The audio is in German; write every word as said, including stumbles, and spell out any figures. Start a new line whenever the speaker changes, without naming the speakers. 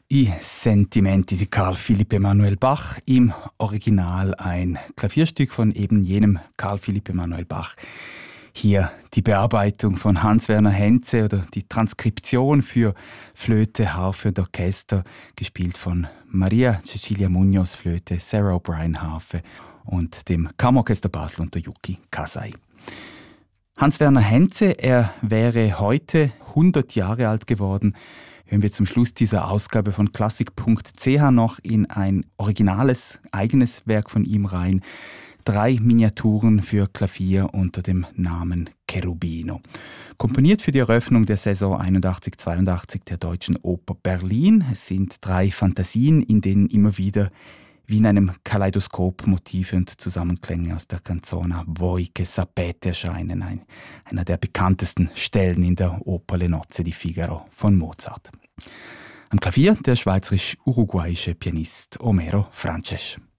I Sentimenti di Carl Philipp Emanuel Bach, im Original ein Klavierstück von eben jenem Carl Philipp Emanuel Bach. Hier die Bearbeitung von Hans-Werner Henze oder die Transkription für Flöte, Harfe und Orchester, gespielt von Maria Cecilia Munoz Flöte, Sarah O'Brien Harfe und dem Kammerorchester Basel unter Yuki Kasai. Hans-Werner Henze, er wäre heute hundert Jahre alt geworden. Hören wir zum Schluss dieser Ausgabe von Klassik punkt c h noch in ein originales, eigenes Werk von ihm rein. Drei Miniaturen für Klavier unter dem Namen Cherubino. Komponiert für die Eröffnung der Saison einundachtzig zweiundachtzig der Deutschen Oper Berlin. Es sind drei Fantasien, in denen immer wieder wie in einem Kaleidoskop Motive und Zusammenklänge aus der Canzona Voi che sapete erscheinen, ein, einer der bekanntesten Stellen in der Oper Le Nozze di Figaro von Mozart. Am Klavier der schweizerisch-uruguayische Pianist Homero Frances.